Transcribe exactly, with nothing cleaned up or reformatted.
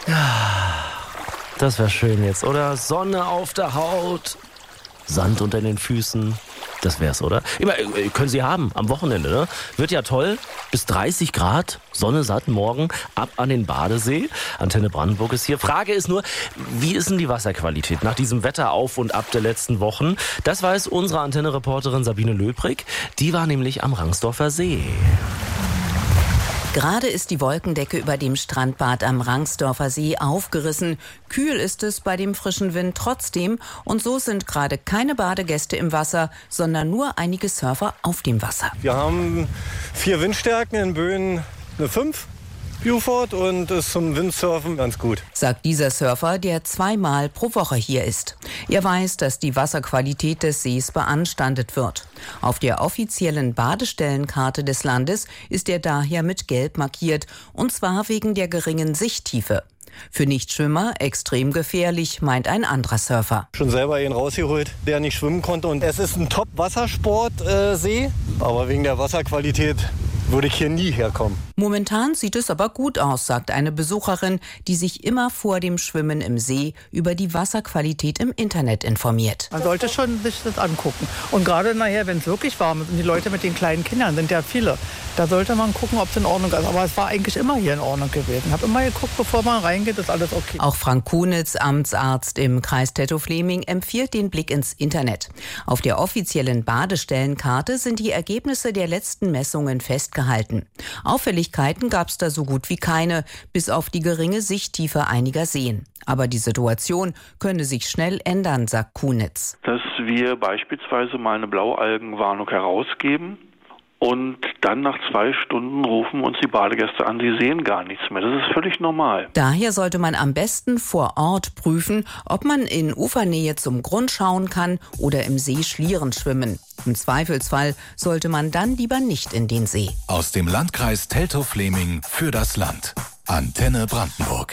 Das wäre schön jetzt, oder? Sonne auf der Haut, Sand unter den Füßen. Das wär's, oder? Immer, können Sie haben, am Wochenende, ne? Wird ja toll. Bis dreißig Grad, Sonne satt morgen, ab an den Badesee. Antenne Brandenburg ist hier. Frage ist nur, wie ist denn die Wasserqualität nach diesem Wetter auf und ab der letzten Wochen? Das weiß unsere Antenne-Reporterin Sabine Löbrig. Die war nämlich am Rangsdorfer See. Gerade ist die Wolkendecke über dem Strandbad am Rangsdorfer See aufgerissen. Kühl ist es bei dem frischen Wind trotzdem. Und so sind gerade keine Badegäste im Wasser, sondern nur einige Surfer auf dem Wasser. Wir haben vier Windstärken in Böen, eine fünf. Buford und ist zum Windsurfen ganz gut, sagt dieser Surfer, der zweimal pro Woche hier ist. Er weiß, dass die Wasserqualität des Sees beanstandet wird. Auf der offiziellen Badestellenkarte des Landes ist er daher mit Gelb markiert, und zwar wegen der geringen Sichttiefe. Für Nichtschwimmer extrem gefährlich, meint ein anderer Surfer. Schon selber ihn rausgeholt, der nicht schwimmen konnte. Und es ist ein Top-Wassersport-See, äh, aber wegen der Wasserqualität würde ich hier nie herkommen. Momentan sieht es aber gut aus, sagt eine Besucherin, die sich immer vor dem Schwimmen im See über die Wasserqualität im Internet informiert. Man sollte schon sich das angucken. Und gerade nachher, wenn es wirklich warm ist und die Leute mit den kleinen Kindern sind ja viele, da sollte man gucken, ob es in Ordnung ist. Aber es war eigentlich immer hier in Ordnung gewesen. Ich habe immer geguckt, bevor man reingeht, ist alles okay. Auch Frank Kunitz, Amtsarzt im Kreis Tettow-Fleming, empfiehlt den Blick ins Internet. Auf der offiziellen Badestellenkarte sind die Ergebnisse der letzten Messungen festgehalten. Auffälligkeiten gab es da so gut wie keine, bis auf die geringe Sichttiefe einiger Seen. Aber die Situation könne sich schnell ändern, sagt Kunitz. Dass wir beispielsweise mal eine Blaualgenwarnung herausgeben und dann nach zwei Stunden rufen uns die Badegäste an, sie sehen gar nichts mehr. Das ist völlig normal. Daher sollte man am besten vor Ort prüfen, ob man in Ufernähe zum Grund schauen kann oder im See Schlieren schwimmen. Im Zweifelsfall sollte man dann lieber nicht in den See. Aus dem Landkreis Teltow-Fleming für das Land. Antenne Brandenburg.